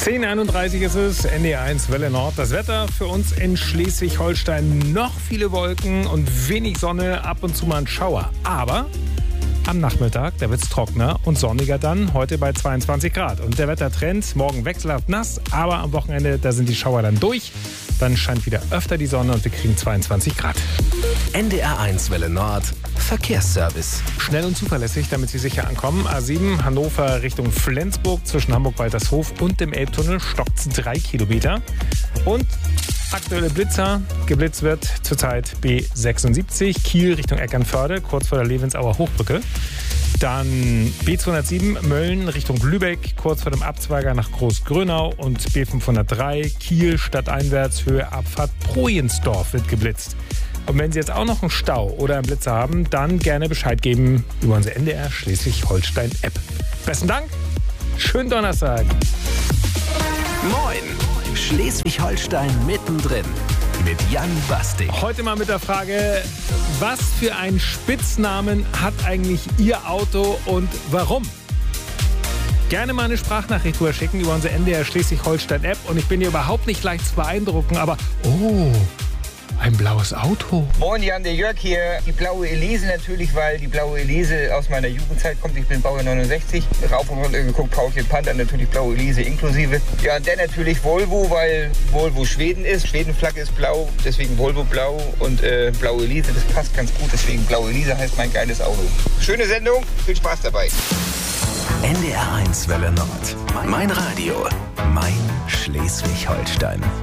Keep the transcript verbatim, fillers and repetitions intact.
zehn Uhr einunddreißig ist es, N D R eins Welle Nord. Das Wetter für uns in Schleswig-Holstein: noch viele Wolken und wenig Sonne, ab und zu mal ein Schauer. Aber am Nachmittag, da wird es trockener und sonniger dann, heute bei zweiundzwanzig Grad. Und der Wettertrend, morgen wechselhaft nass, aber am Wochenende, da sind die Schauer dann durch. Dann scheint wieder öfter die Sonne und wir kriegen zweiundzwanzig Grad. N D R eins Welle Nord, Verkehrsservice. Schnell und zuverlässig, damit Sie sicher ankommen. A sieben Hannover Richtung Flensburg, zwischen Hamburg-Waltershof und dem Elbtunnel stockt es drei Kilometer. Und aktuelle Blitzer, geblitzt wird zurzeit B sechsundsiebzig, Kiel Richtung Eckernförde, kurz vor der Levensauer Hochbrücke. Dann B zweihundertsieben Mölln Richtung Lübeck, kurz vor dem Abzweiger nach Großgrönau. Und B fünfhundertdrei Kiel stadteinwärts, Höhe Abfahrt Projensdorf wird geblitzt. Und wenn Sie jetzt auch noch einen Stau oder einen Blitzer haben, dann gerne Bescheid geben über unsere N D R Schleswig-Holstein-App. Besten Dank, schönen Donnerstag. Moin, Schleswig-Holstein mittendrin mit Jan Bastik. Heute mal mit der Frage, was für einen Spitznamen hat eigentlich Ihr Auto und warum? Gerne mal eine Sprachnachricht drüber schicken über unsere N D R Schleswig-Holstein-App. Und ich bin hier überhaupt nicht leicht zu beeindrucken, aber oh, ein blaues Auto. Moin Jan, der Jörg hier. Die blaue Elise natürlich, weil die blaue Elise aus meiner Jugendzeit kommt. Ich bin Baujahr neunundsechzig. Rauf und runter geguckt, Paulchen Panther, natürlich blaue Elise inklusive. Ja, und dann natürlich Volvo, weil Volvo Schweden ist. Schwedenflagge ist blau, deswegen Volvo blau. Und äh, blaue Elise, das passt ganz gut. Deswegen blaue Elise heißt mein geiles Auto. Schöne Sendung, viel Spaß dabei. N D R eins Welle Nord. Mein Radio, mein Schleswig-Holstein.